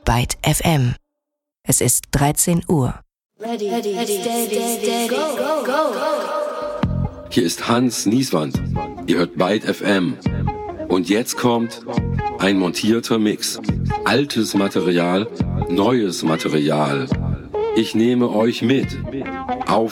Byte FM. Es ist 13 Uhr. Hier ist Hans Nieswand. Ihr hört Byte FM. Und jetzt kommt ein montierter Mix. Altes Material, neues Material. Ich nehme euch mit auf